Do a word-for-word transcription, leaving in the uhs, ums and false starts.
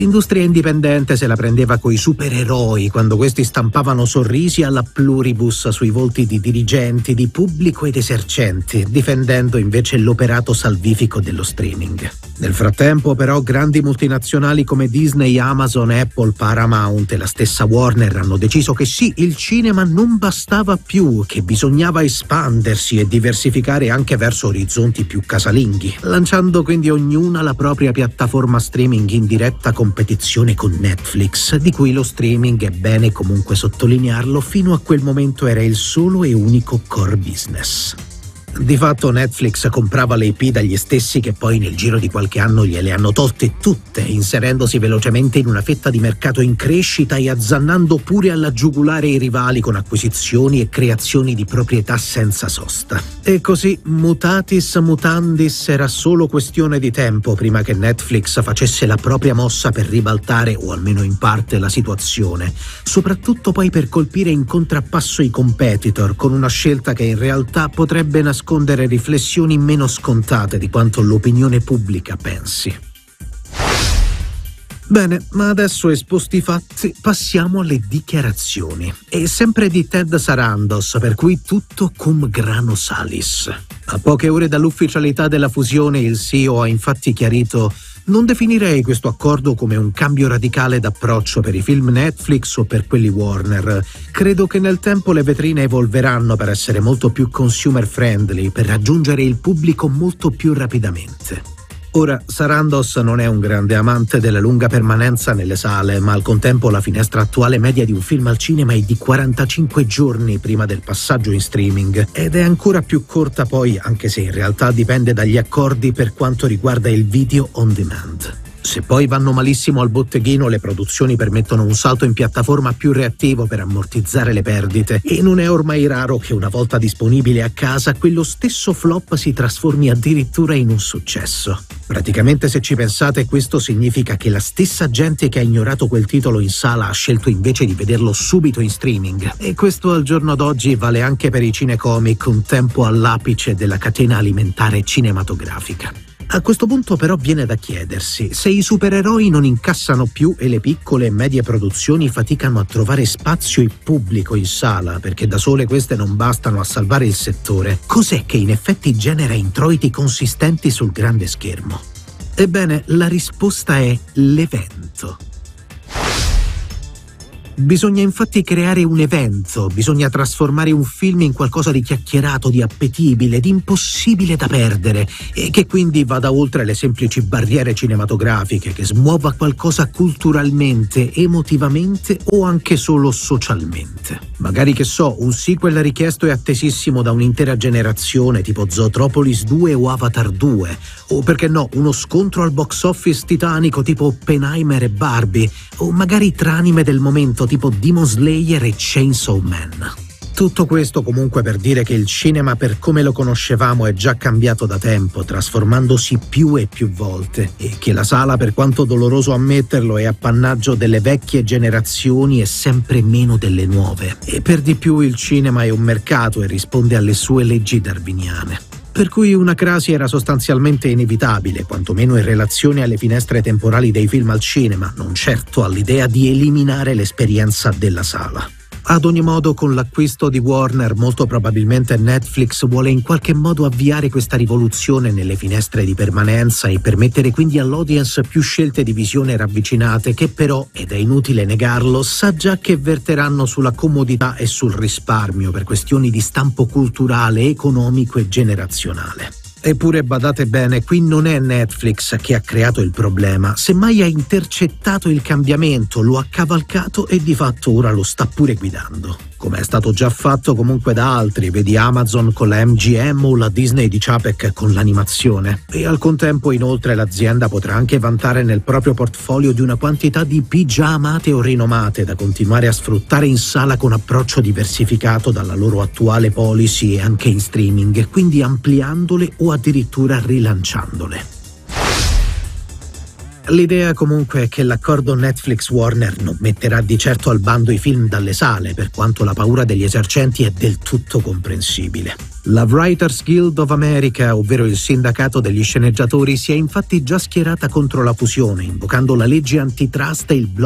L'industria indipendente se la prendeva coi supereroi quando questi stampavano sorrisi alla pluribus sui volti di dirigenti, di pubblico ed esercenti, difendendo invece l'operato salvifico dello streaming. Nel frattempo, però, grandi multinazionali come Disney, Amazon, Apple, Paramount e la stessa Warner hanno deciso che sì, il cinema non bastava più, che bisognava espandersi e diversificare anche verso orizzonti più casalinghi, lanciando quindi ognuna la propria piattaforma streaming in diretta competizione con Netflix, di cui lo streaming, è bene comunque sottolinearlo, fino a quel momento era il solo e unico core business. Di fatto Netflix comprava le I P dagli stessi che poi nel giro di qualche anno gliele hanno tolte tutte, inserendosi velocemente in una fetta di mercato in crescita e azzannando pure alla giugulare i rivali con acquisizioni e creazioni di proprietà senza sosta. E così, mutatis mutandis, era solo questione di tempo prima che Netflix facesse la propria mossa per ribaltare, o almeno in parte, la situazione, soprattutto poi per colpire in contrappasso i competitor, con una scelta che in realtà potrebbe nascondere nascondere riflessioni meno scontate di quanto l'opinione pubblica pensi. Bene, ma adesso esposti i fatti, passiamo alle dichiarazioni. E sempre di Ted Sarandos, per cui tutto cum grano salis. A poche ore dall'ufficialità della fusione, il C E O ha infatti chiarito: non definirei questo accordo come un cambio radicale d'approccio per i film Netflix o per quelli Warner. Credo che nel tempo le vetrine evolveranno per essere molto più consumer friendly, per raggiungere il pubblico molto più rapidamente. Ora, Sarandos non è un grande amante della lunga permanenza nelle sale, ma al contempo la finestra attuale media di un film al cinema è di quarantacinque giorni prima del passaggio in streaming, ed è ancora più corta poi, anche se in realtà dipende dagli accordi per quanto riguarda il video on demand. Se poi vanno malissimo al botteghino, le produzioni permettono un salto in piattaforma più reattivo per ammortizzare le perdite, e non è ormai raro che una volta disponibile a casa quello stesso flop si trasformi addirittura in un successo. Praticamente, se ci pensate, questo significa che la stessa gente che ha ignorato quel titolo in sala ha scelto invece di vederlo subito in streaming, e questo al giorno d'oggi vale anche per i cinecomic, un tempo all'apice della catena alimentare cinematografica. A questo punto però viene da chiedersi: se i supereroi non incassano più e le piccole e medie produzioni faticano a trovare spazio e pubblico in sala, perché da sole queste non bastano a salvare il settore, cos'è che in effetti genera introiti consistenti sul grande schermo? Ebbene, la risposta è l'evento. Bisogna infatti creare un evento, bisogna trasformare un film in qualcosa di chiacchierato, di appetibile, di impossibile da perdere, e che quindi vada oltre le semplici barriere cinematografiche, che smuova qualcosa culturalmente, emotivamente o anche solo socialmente. Magari, che so, un sequel richiesto e attesissimo da un'intera generazione, tipo Zootropolis due o Avatar due, o perché no, uno scontro al box office titanico tipo Oppenheimer e Barbie, o magari tranime del momento tipo Demon Slayer e Chainsaw Man. Tutto questo comunque per dire che il cinema per come lo conoscevamo è già cambiato da tempo, trasformandosi più e più volte, e che la sala, per quanto doloroso ammetterlo, è appannaggio delle vecchie generazioni e sempre meno delle nuove. E per di più il cinema è un mercato e risponde alle sue leggi darwiniane. Per cui una crasi era sostanzialmente inevitabile, quantomeno in relazione alle finestre temporali dei film al cinema, non certo all'idea di eliminare l'esperienza della sala. Ad ogni modo, con l'acquisto di Warner, molto probabilmente Netflix vuole in qualche modo avviare questa rivoluzione nelle finestre di permanenza e permettere quindi all'audience più scelte di visione ravvicinate, che però, ed è inutile negarlo, sa già che verteranno sulla comodità e sul risparmio per questioni di stampo culturale, economico e generazionale. Eppure, badate bene, qui non è Netflix che ha creato il problema, semmai ha intercettato il cambiamento, lo ha cavalcato e di fatto ora lo sta pure guidando. Come è stato già fatto comunque da altri, vedi Amazon con la M G M o la Disney di Chapek con l'animazione. E al contempo, inoltre, l'azienda potrà anche vantare nel proprio portfolio di una quantità di I P già amate o rinomate da continuare a sfruttare in sala con approccio diversificato dalla loro attuale policy e anche in streaming, quindi ampliandole o addirittura rilanciandole. L'idea comunque è che l'accordo Netflix-Warner non metterà di certo al bando i film dalle sale, per quanto la paura degli esercenti è del tutto comprensibile. La Writers Guild of America, ovvero il sindacato degli sceneggiatori, si è infatti già schierata contro la fusione, invocando la legge antitrust e il blocco